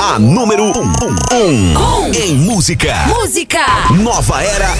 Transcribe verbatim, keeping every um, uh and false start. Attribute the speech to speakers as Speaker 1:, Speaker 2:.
Speaker 1: A número um, um, um, um em música.
Speaker 2: Música.
Speaker 1: Nova Era